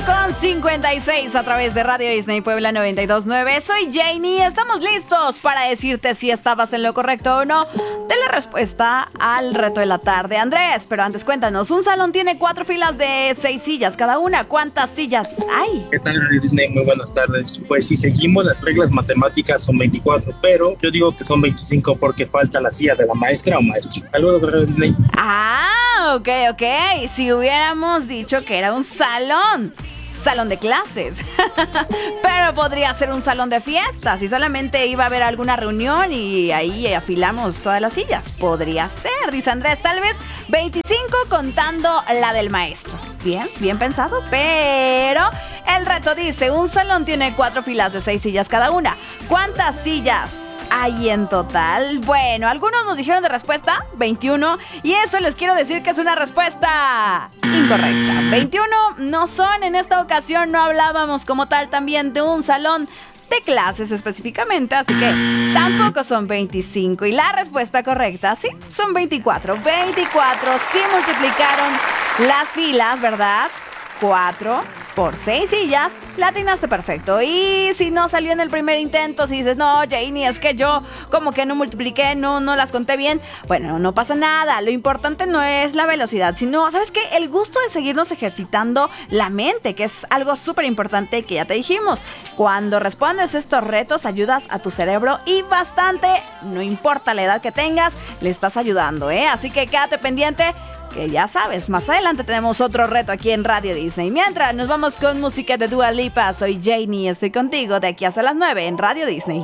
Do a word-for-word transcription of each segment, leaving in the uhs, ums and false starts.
con cincuenta y seis a través de Radio Disney Puebla noventa y dos punto nueve. Soy Janie. Estamos listos para decirte si estabas en lo correcto o no de la respuesta al reto de la tarde. Andrés, pero antes cuéntanos, un salón tiene cuatro filas de seis sillas cada una. ¿Cuántas sillas hay? ¿Qué tal, Radio Disney? Muy buenas tardes. Pues si seguimos las reglas matemáticas son veinticuatro, pero yo digo que son veinticinco porque falta la silla de la maestra o maestro. Saludos, Radio Disney. Ah, ok, ok. Si hubiéramos dicho que era un salón. Salón de clases. Pero podría ser un salón de fiestas y solamente iba a haber alguna reunión y ahí afilamos todas las sillas. Podría ser, dice Andrés, tal vez veinticinco contando la del maestro. Bien, bien pensado, pero el reto dice, un salón tiene cuatro filas de seis sillas cada una. ¿Cuántas sillas hay en total? Bueno, algunos nos dijeron de respuesta veintiuno y eso les quiero decir que es una respuesta incorrecta. veintiuno no son, en esta ocasión no hablábamos como tal también de un salón de clases específicamente, así que tampoco son veinticinco. Y la respuesta correcta, sí, son veinticuatro. veinticuatro, sí multiplicaron las filas, ¿verdad? cuatro por seis sillas, la atinaste perfecto. Y si no salió en el primer intento, si dices, no, Janie, es que yo como que no multipliqué, no, no las conté bien, bueno, no pasa nada. Lo importante no es la velocidad, sino, ¿sabes qué? El gusto de seguirnos ejercitando la mente, que es algo súper importante que ya te dijimos. Cuando respondes estos retos, ayudas a tu cerebro y bastante, no importa la edad que tengas, le estás ayudando, ¿eh? Así que quédate pendiente, que ya sabes, más adelante tenemos otro reto aquí en Radio Disney. Mientras, nos vamos con música de Dua Lipa. Soy Janie, estoy contigo de aquí hasta las nueve en Radio Disney.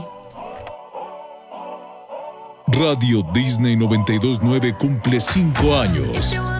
Radio Disney noventa y dos punto nueve cumple cinco años.